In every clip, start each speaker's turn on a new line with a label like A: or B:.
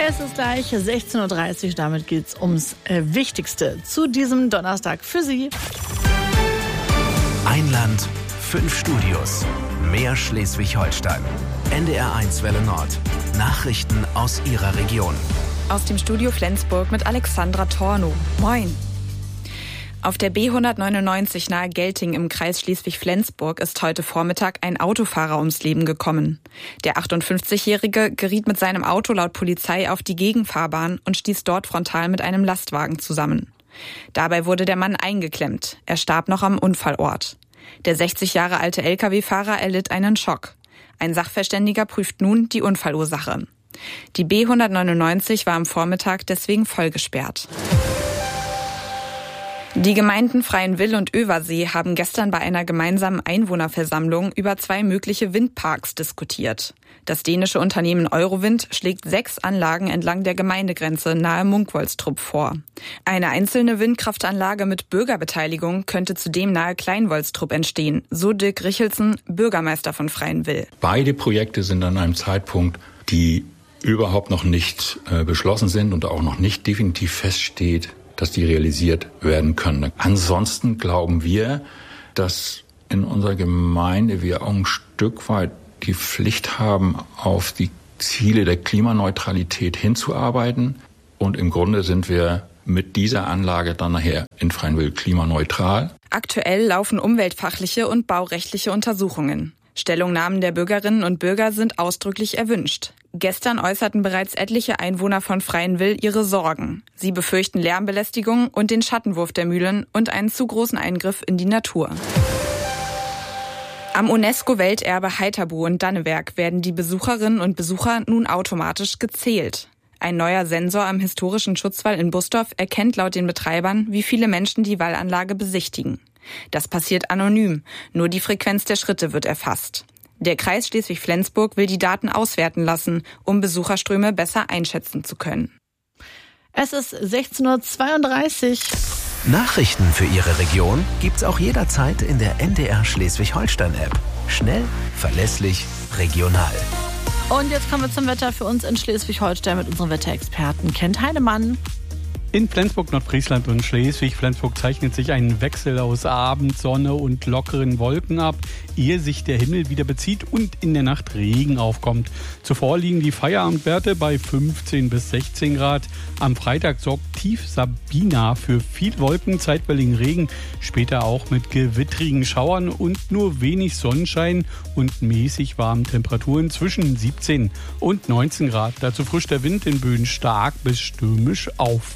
A: Es ist gleich 16.30 Uhr, damit geht's ums Wichtigste zu diesem Donnerstag für Sie.
B: Ein Land, 5 Studios, mehr Schleswig-Holstein. NDR1 Welle Nord. Nachrichten aus Ihrer Region.
C: Aus dem Studio Flensburg mit Alexandra Tornow. Moin. Auf der B199 nahe Gelting im Kreis Schleswig-Flensburg ist heute Vormittag ein Autofahrer ums Leben gekommen. Der 58-Jährige geriet mit seinem Auto laut Polizei auf die Gegenfahrbahn und stieß dort frontal mit einem Lastwagen zusammen. Dabei wurde der Mann eingeklemmt. Er starb noch am Unfallort. Der 60 Jahre alte Lkw-Fahrer erlitt einen Schock. Ein Sachverständiger prüft nun die Unfallursache. Die B199 war am Vormittag deswegen vollgesperrt. Die Gemeinden Freienwil und Översee haben gestern bei einer gemeinsamen Einwohnerversammlung über 2 mögliche Windparks diskutiert. Das dänische Unternehmen Eurowind schlägt 6 Anlagen entlang der Gemeindegrenze nahe Munkvolstrup vor. Eine einzelne Windkraftanlage mit Bürgerbeteiligung könnte zudem nahe Kleinvolstrup entstehen, so Dirk Richelsen, Bürgermeister von Freienwil.
D: Beide Projekte sind an einem Zeitpunkt, die überhaupt noch nicht beschlossen sind und auch noch nicht definitiv feststeht, dass die realisiert werden können. Ansonsten glauben wir, dass in unserer Gemeinde wir auch ein Stück weit die Pflicht haben, auf die Ziele der Klimaneutralität hinzuarbeiten. Und im Grunde sind wir mit dieser Anlage dann nachher in Freienwil klimaneutral.
C: Aktuell laufen umweltfachliche und baurechtliche Untersuchungen. Stellungnahmen der Bürgerinnen und Bürger sind ausdrücklich erwünscht. Gestern äußerten bereits etliche Einwohner von Freienwil ihre Sorgen. Sie befürchten Lärmbelästigung und den Schattenwurf der Mühlen und einen zu großen Eingriff in die Natur. Am UNESCO-Welterbe Heiterbu und Dannewerk werden die Besucherinnen und Besucher nun automatisch gezählt. Ein neuer Sensor am historischen Schutzwall in Bustorf erkennt laut den Betreibern, wie viele Menschen die Wallanlage besichtigen. Das passiert anonym, nur die Frequenz der Schritte wird erfasst. Der Kreis Schleswig-Flensburg will die Daten auswerten lassen, um Besucherströme besser einschätzen zu können.
A: Es ist 16.32 Uhr.
B: Nachrichten für Ihre Region gibt's auch jederzeit in der NDR Schleswig-Holstein-App. Schnell, verlässlich, regional.
A: Und jetzt kommen wir zum Wetter für uns in Schleswig-Holstein mit unserem Wetterexperten Kent Heinemann.
E: In Flensburg, Nordfriesland und Schleswig-Flensburg zeichnet sich ein Wechsel aus Abendsonne und lockeren Wolken ab, ehe sich der Himmel wieder bezieht und in der Nacht Regen aufkommt. Zuvor liegen die Feierabendwerte bei 15 bis 16 Grad. Am Freitag sorgt Tief Sabina für viel Wolken, zeitweiligen Regen, später auch mit gewittrigen Schauern und nur wenig Sonnenschein und mäßig warmen Temperaturen zwischen 17 und 19 Grad. Dazu frischt der Wind in Böen stark bis stürmisch auf.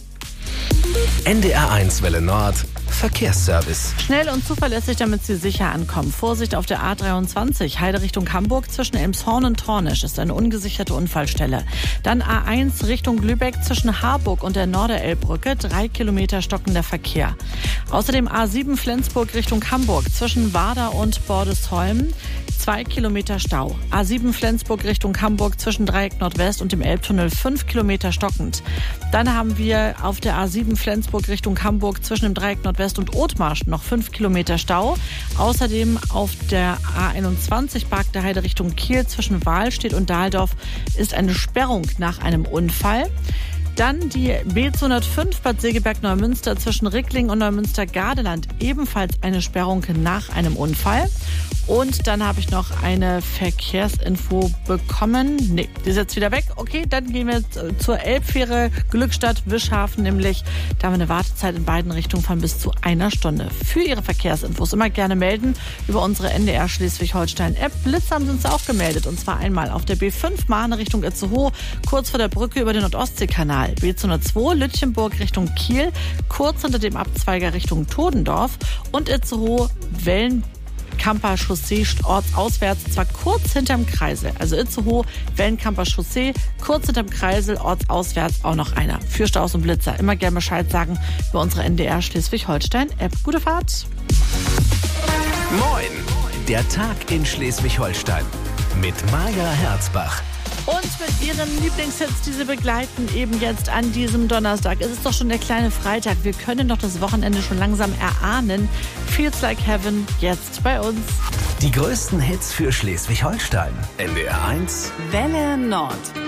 B: NDR1 Welle Nord. Verkehrsservice.
A: Schnell und zuverlässig, damit Sie sicher ankommen. Vorsicht auf der A23, Heide Richtung Hamburg, zwischen Elmshorn und Tornisch ist eine ungesicherte Unfallstelle. Dann A1 Richtung Lübeck zwischen Harburg und der Norderelbbrücke, 3 Kilometer stockender Verkehr. Außerdem A7 Flensburg Richtung Hamburg zwischen Warder und Bordesholm, 2 Kilometer Stau. A7 Flensburg Richtung Hamburg zwischen Dreieck Nordwest und dem Elbtunnel, 5 Kilometer stockend. Dann haben wir auf der A7 Flensburg Richtung Hamburg zwischen dem Dreieck Nordwest und Othmarsch noch 5 Kilometer Stau. Außerdem auf der A21 Barkter Heide Richtung Kiel zwischen Wahlstedt und Dahldorf ist eine Sperrung nach einem Unfall. Dann die B205 Bad Segeberg-Neumünster zwischen Rickling und Neumünster-Gardeland, ebenfalls eine Sperrung nach einem Unfall. Und dann habe ich noch eine Verkehrsinfo bekommen. Nee, die ist jetzt wieder weg. Okay, dann gehen wir zur Elbfähre Glückstadt-Wischhafen, nämlich da haben wir eine Wartezeit in beiden Richtungen von bis zu 1 Stunde. Für Ihre Verkehrsinfos immer gerne melden über unsere NDR Schleswig-Holstein-App. Blitze haben uns auch gemeldet, und zwar einmal auf der B5 Mahne Richtung Itzehoe, kurz vor der Brücke über den Nordostseekanal. B202 Lütchenburg Richtung Kiel, kurz hinter dem Abzweiger Richtung Todendorf, und Itzehoe Wellenkamper Chaussee ortsauswärts, zwar kurz hinterm Kreisel. Also Itzehoe Wellenkamper Chaussee, kurz hinterm Kreisel, ortsauswärts auch noch einer. Für Staus und Blitzer immer gerne Bescheid sagen über unsere NDR Schleswig-Holstein-App. Gute Fahrt!
B: Moin! Der Tag in Schleswig-Holstein mit Maja Herzbach.
A: Und mit ihren Lieblingshits, die sie begleiten, eben jetzt an diesem Donnerstag. Es ist doch schon der kleine Freitag. Wir können doch das Wochenende schon langsam erahnen. Feels Like Heaven, jetzt bei uns.
B: Die größten Hits für Schleswig-Holstein. NDR1
F: Welle Nord.